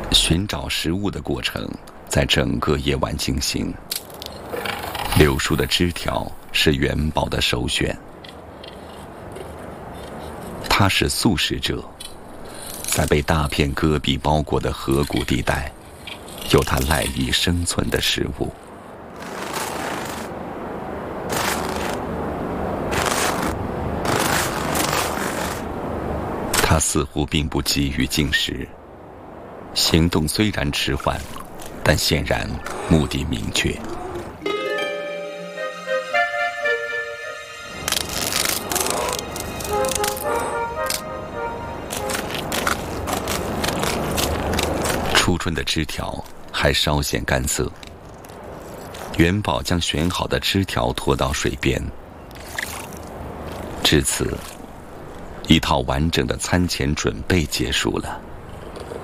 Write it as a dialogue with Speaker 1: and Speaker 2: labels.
Speaker 1: 寻找食物的过程在整个夜晚进行。柳树的枝条是元宝的首选，他是素食者，在被大片戈壁包裹的河谷地带，有他赖以生存的食物。他似乎并不急于进食，行动虽然迟缓，但显然目的明确。初春的枝条还稍显干涩，元宝将选好的枝条拖到水边。至此，一套完整的餐前准备结束了。